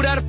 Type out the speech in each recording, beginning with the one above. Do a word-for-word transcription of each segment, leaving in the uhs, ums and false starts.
curar.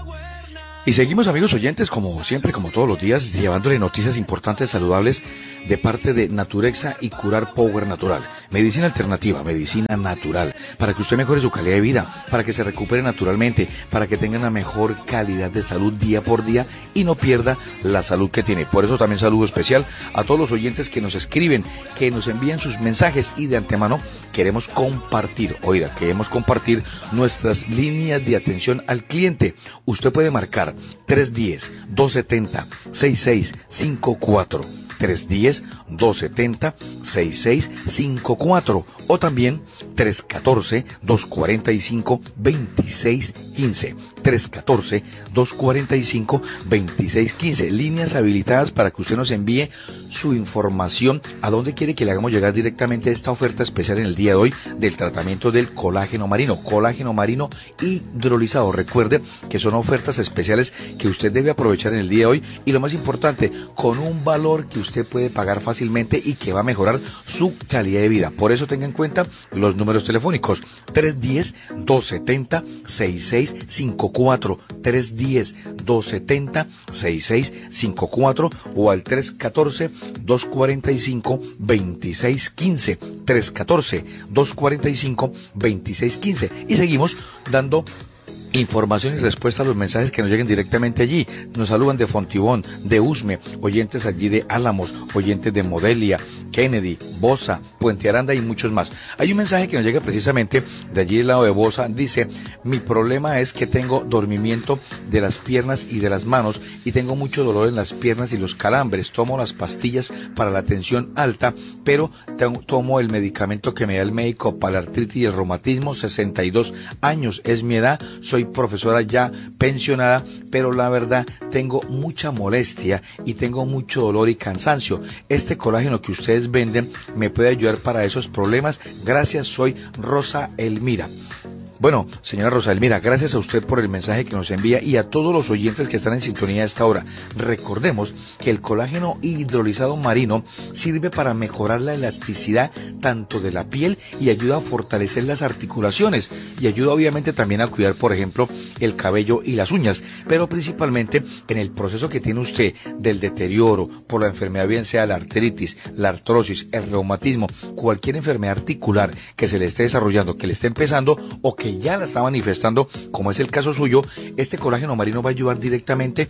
Y seguimos, amigos oyentes, como siempre, como todos los días, llevándole noticias importantes, saludables, de parte de Naturexa y Curar Power Natural. Medicina alternativa, medicina natural, para que usted mejore su calidad de vida, para que se recupere naturalmente, para que tenga una mejor calidad de salud día por día y no pierda la salud que tiene. Por eso también saludo especial a todos los oyentes que nos escriben, que nos envían sus mensajes, y de antemano queremos compartir, oiga, queremos compartir nuestras líneas de atención al cliente. Usted puede marcar tres uno cero, dos siete cero, seis seis cinco cuatro, tres uno cero, dos siete cero, seis seis cinco cuatro, o también tres uno cuatro, dos cuatro cinco, dos seis uno cinco, tres uno cuatro, dos cuatro cinco, dos seis uno cinco, líneas habilitadas para que usted nos envíe su información a dónde quiere que le hagamos llegar directamente esta oferta especial en el día de hoy del tratamiento del colágeno marino, colágeno marino hidrolizado. Recuerde que son ofertas especiales que usted debe aprovechar en el día de hoy, y lo más importante, con un valor que usted puede pagar fácilmente y que va a mejorar su calidad de vida. Por eso tenga en cuenta los números telefónicos: tres uno cero, dos siete cero, seis seis cinco cuatro, tres uno cero, dos siete cero, seis seis cinco cuatro, o al tres uno cuatro, dos cuatro cinco, dos seis uno cinco, tres uno cuatro, dos cuatro cinco, dos seis uno cinco. Y seguimos dando información y respuesta a los mensajes que nos lleguen directamente allí. Nos saludan de Fontibón, de Usme, oyentes allí de Álamos, oyentes de Modelia, Kennedy, Bosa, Puente Aranda y muchos más. Hay un mensaje que nos llega precisamente de allí del lado de Bosa. Dice: mi problema es que tengo dormimiento de las piernas y de las manos, y tengo mucho dolor en las piernas y los calambres. Tomo las pastillas para la tensión alta, pero tengo, tomo el medicamento que me da el médico para la artritis y el reumatismo. Sesenta y dos años es mi edad, soy profesora ya pensionada, pero la verdad tengo mucha molestia y tengo mucho dolor y cansancio. Este colágeno que ustedes venden me puede ayudar para esos problemas. Gracias, soy Rosa Elmira. Bueno, señora Rosa Elmira, gracias a usted por el mensaje que nos envía, y a todos los oyentes que están en sintonía a esta hora. Recordemos que el colágeno hidrolizado marino sirve para mejorar la elasticidad tanto de la piel, y ayuda a fortalecer las articulaciones, y ayuda obviamente también a cuidar, por ejemplo, el cabello y las uñas, pero principalmente en el proceso que tiene usted del deterioro por la enfermedad, bien sea la artritis, la artrosis, el reumatismo, cualquier enfermedad articular que se le esté desarrollando, que le esté empezando o que ya la está manifestando, como es el caso suyo. Este colágeno marino va a ayudar directamente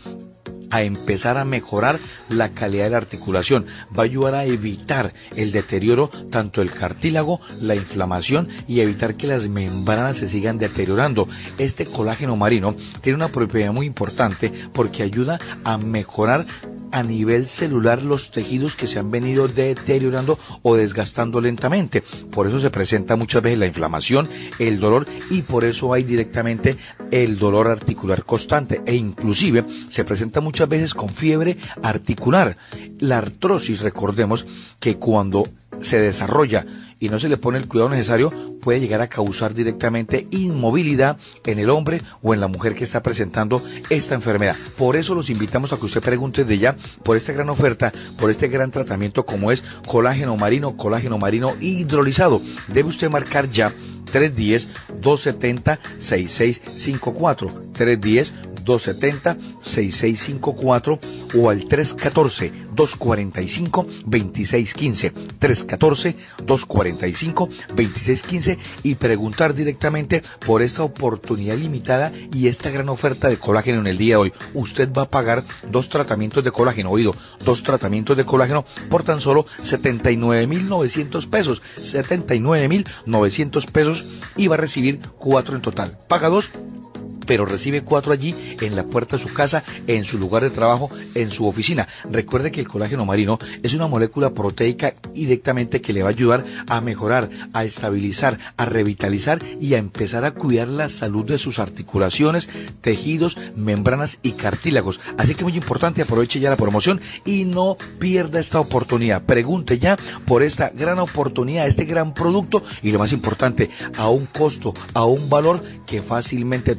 a empezar a mejorar la calidad de la articulación, va a ayudar a evitar el deterioro tanto del cartílago, la inflamación, y evitar que las membranas se sigan deteriorando. Este colágeno marino tiene una propiedad muy importante porque ayuda a mejorar a nivel celular los tejidos que se han venido deteriorando o desgastando lentamente. Por eso se presenta muchas veces la inflamación, el dolor, y por eso hay directamente el dolor articular constante, e inclusive se presenta muchas veces con fiebre articular. La artrosis, recordemos que cuando se desarrolla y no se le pone el cuidado necesario, puede llegar a causar directamente inmovilidad en el hombre o en la mujer que está presentando esta enfermedad. Por eso los invitamos a que usted pregunte desde ya por esta gran oferta, por este gran tratamiento como es colágeno marino, colágeno marino hidrolizado. Debe usted marcar ya tres uno cero, dos siete cero, seis seis cinco cuatro, tres uno cero, dos siete cero, seis seis cinco cuatro, o al tres uno cuatro, dos cuatro cinco, dos seis uno cinco, tres uno cuatro, dos cuatro cinco, dos seis uno cinco, y preguntar directamente por esta oportunidad limitada y esta gran oferta de colágeno en el día de hoy. Usted va a pagar dos tratamientos de colágeno, oído, dos tratamientos de colágeno por tan solo setenta y nueve mil novecientos pesos, setenta y nueve mil novecientos pesos, y va a recibir cuatro en total. Paga dos, pero recibe cuatro allí en la puerta de su casa, en su lugar de trabajo, en su oficina. Recuerde que el colágeno marino es una molécula proteica directamente que le va a ayudar a mejorar, a estabilizar, a revitalizar y a empezar a cuidar la salud de sus articulaciones, tejidos, membranas y cartílagos. Así que muy importante, aproveche ya la promoción y no pierda esta oportunidad. Pregunte ya por esta gran oportunidad, este gran producto, y lo más importante, a un costo, a un valor que fácilmente todo el mundo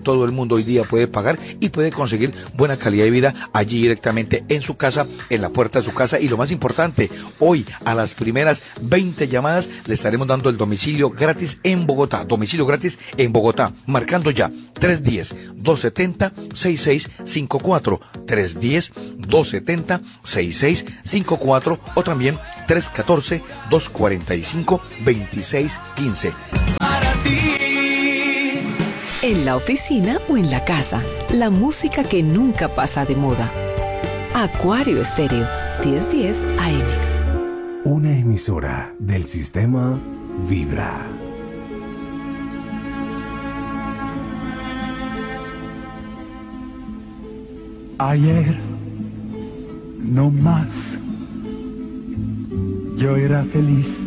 mundo hoy día puede pagar y puede conseguir buena calidad de vida allí directamente en su casa, en la puerta de su casa. Y lo más importante, hoy a las primeras veinte llamadas le estaremos dando el domicilio gratis en Bogotá, domicilio gratis en Bogotá, marcando ya tres uno cero, dos siete cero, seis seis cinco cuatro, tres uno cero, dos siete cero, seis seis cinco cuatro o también tres uno cuatro, dos cuatro cinco, dos seis uno cinco. En la oficina o en la casa, la música que nunca pasa de moda. Acuario Estéreo, diez diez A M. Una emisora del sistema Vibra. Ayer, no más, yo era feliz.